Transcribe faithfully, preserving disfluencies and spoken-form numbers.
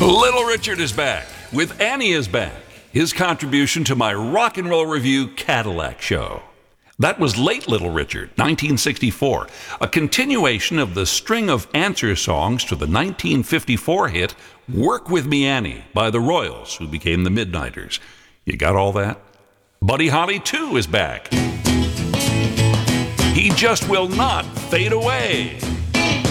Little Richard is back with Annie is Back, his contribution to my Rock and Roll Review Cadillac show. That was Late Little Richard, nineteen sixty-four, a continuation of the string of answer songs to the nineteen fifty-four hit Work With Me Annie by the Royals, who became the Midnighters. You got all that? Buddy Holly, too, is back. He Just Will Not Fade Away.